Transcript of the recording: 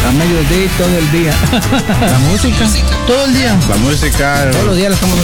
A mediodía todo el día. La música, todo el día. La música. Todos los días la estamos